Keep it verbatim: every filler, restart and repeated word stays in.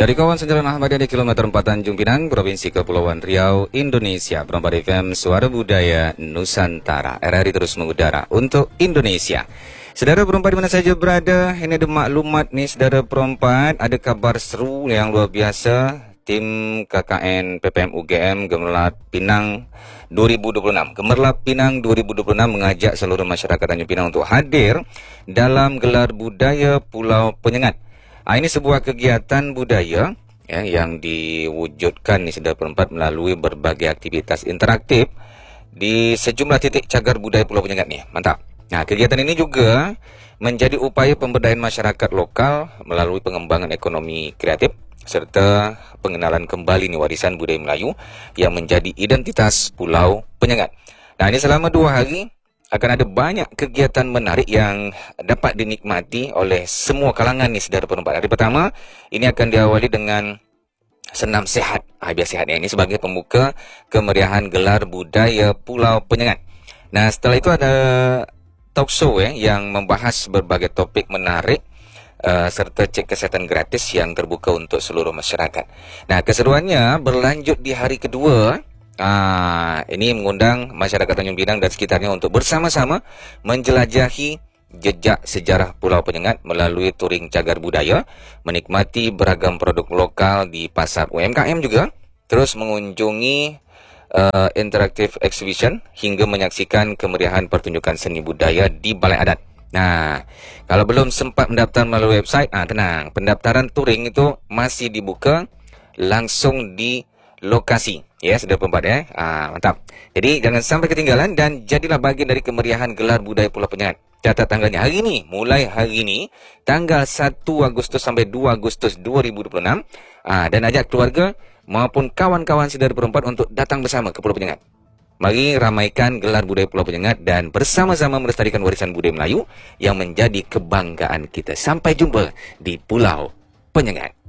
Dari kawan Senjalan Ahmadiyah di kilometer empat Tanjung Pinang, Provinsi Kepulauan Riau, Indonesia, Perempat F M, Suara Budaya Nusantara. R R I terus mengudara untuk Indonesia. Saudara perempat di mana saja berada, ini ada maklumat nih saudara perempat, ada kabar seru yang luar biasa. Tim K K N P P M U G M Gemerlap Pinang dua ribu dua puluh enam. Gemerlap Pinang dua ribu dua puluh enam mengajak seluruh masyarakat Tanjung Pinang untuk hadir dalam gelar budaya Pulau Penyengat. Ah, ini sebuah kegiatan budaya ya, yang diwujudkan nih saudara perempat melalui berbagai aktivitas interaktif di sejumlah titik cagar budaya Pulau Penyengat nih. Mantap. Nah, kegiatan ini juga menjadi upaya pemberdayaan masyarakat lokal melalui pengembangan ekonomi kreatif serta pengenalan kembali nih warisan budaya Melayu yang menjadi identitas Pulau Penyengat. Nah, ini selama dua hari akan ada banyak kegiatan menarik yang dapat dinikmati oleh semua kalangan nih saudara perempat. Hari pertama ini akan diawali dengan senam sehat. Ah, biar sehatnya ini sebagai pembuka kemeriahan gelar budaya Pulau Penyengat. Nah, setelah itu ada talk show ya, yang membahas berbagai topik menarik uh, serta cek kesehatan gratis yang terbuka untuk seluruh masyarakat. Nah, keseruannya berlanjut di hari kedua. Ah, ini mengundang masyarakat Tanjung Pinang dan sekitarnya untuk bersama-sama menjelajahi jejak sejarah Pulau Penyengat melalui touring cagar budaya, menikmati beragam produk lokal di pasar U M K M juga, terus mengunjungi uh, interactive exhibition hingga menyaksikan kemeriahan pertunjukan seni budaya di Balai Adat. Nah, kalau belum sempat mendaftar melalui website, ah tenang, pendaftaran touring itu masih dibuka langsung di lokasi. Ya, sudah perempat ya. Ah, mantap. Jadi jangan sampai ketinggalan dan jadilah bagian dari kemeriahan gelar budaya Pulau Penyengat. Catat tanggalnya hari ini, mulai hari ini, tanggal satu Agustus sampai dua Agustus dua ribu dua puluh enam. Ah, dan ajak keluarga maupun kawan-kawan saudara perempat untuk datang bersama ke Pulau Penyengat. Mari ramaikan gelar budaya Pulau Penyengat dan bersama-sama melestarikan warisan budaya Melayu yang menjadi kebanggaan kita. Sampai jumpa di Pulau Penyengat.